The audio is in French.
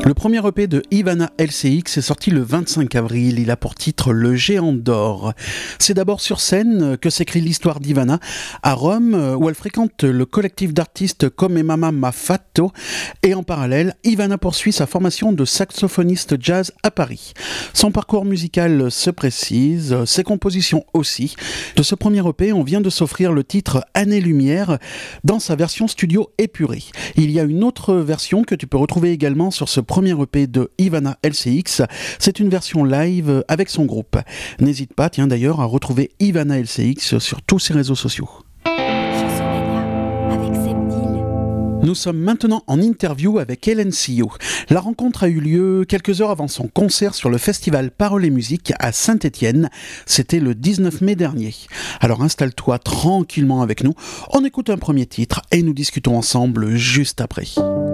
Le premier EP de Ivana LCX est sorti le 25 avril. Il a pour titre Le Géant d'Or. C'est d'abord sur scène que s'écrit l'histoire d'Ivana à Rome, où elle fréquente le collectif d'artistes Come Mama Ma Fatto. Et en parallèle, Ivana poursuit sa formation de saxophoniste jazz à Paris. Son parcours musical se précise, ses compositions aussi. De ce premier EP, on vient de s'offrir le titre Années-Lumière dans sa version studio épurée. Il y a une autre version que tu peux retrouver également sur ce premier EP de Ivana LCX. C'est une version live avec son groupe. N'hésite pas, d'ailleurs, à retrouver Ivana LCX sur tous ses réseaux sociaux. Nous sommes maintenant en interview avec Hélène Sillot. La rencontre a eu lieu quelques heures avant son concert sur le festival Paroles et Musique à Saint-Étienne. C'était le 19 mai dernier. Alors installe-toi tranquillement avec nous. On écoute un premier titre et nous discutons ensemble juste après.